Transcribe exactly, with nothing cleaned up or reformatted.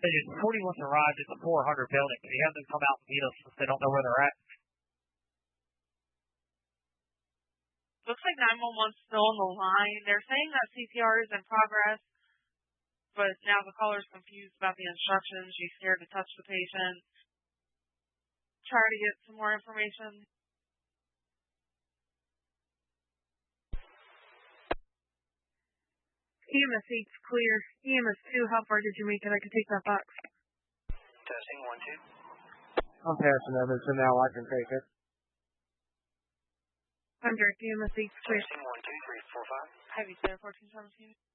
Forty wants arrived at the four hundred building. Can you have them come out and meet us since they don't know where they're at? Looks like nine one one's still on the line. They're saying that C P R is in progress, but now the caller's confused about the instructions. She's scared to touch the patient. Try to get some more information. E M S eight's clear. E M S two, how far did you make it? I can take that box. Testing one, two. I'm passing Evanston now. I can take it. I'm direct. E M S eight's clear. Testing one, two, three, four, five. Heavy clear, fourteen seventeen.